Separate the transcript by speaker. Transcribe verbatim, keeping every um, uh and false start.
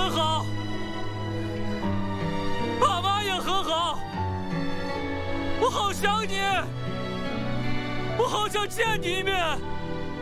Speaker 1: 很好，爸妈也很好，我好想你，我好想见你一面。